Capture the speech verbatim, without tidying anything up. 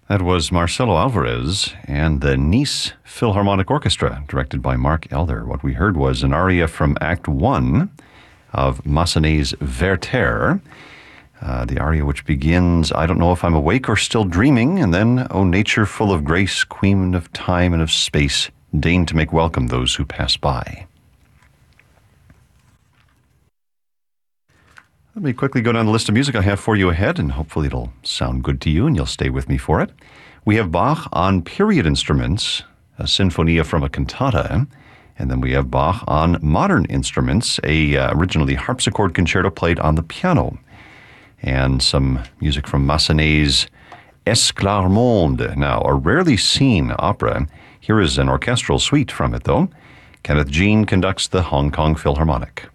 That was Marcelo Alvarez and the Nice Philharmonic Orchestra, directed by Mark Elder. What we heard was an aria from Act One of Massenet's Werther, uh, the aria which begins, I don't know if I'm awake or still dreaming, and then, O nature full of grace, queen of time and of space, deign to make welcome those who pass by. Let me quickly go down the list of music I have for you ahead, and hopefully it'll sound good to you and you'll stay with me for it. We have Bach on period instruments, a sinfonia from a cantata, and then we have Bach on modern instruments, a uh, originally harpsichord concerto played on the piano, and some music from Massenet's Esclarmonde. Now, a rarely seen opera. Here is an orchestral suite from it, though. Kenneth Jean conducts the Hong Kong Philharmonic.